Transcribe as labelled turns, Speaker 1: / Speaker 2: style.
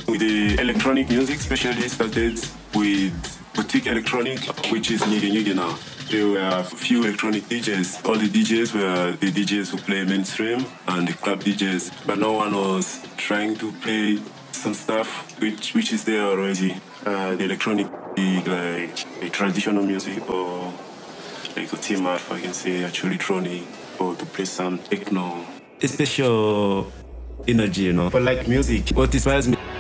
Speaker 1: with the electronic music, especially started with boutique electronic, which is Nyege Nyege now. There were a few electronic DJs. All the DJs were the DJs who play mainstream and the club DJs. But no one was trying to play some stuff which is there already. The electronic, like the traditional music, or like a team up, I can say, actually electronic, or to play some techno. It's special energy, you know. But like music, what inspires me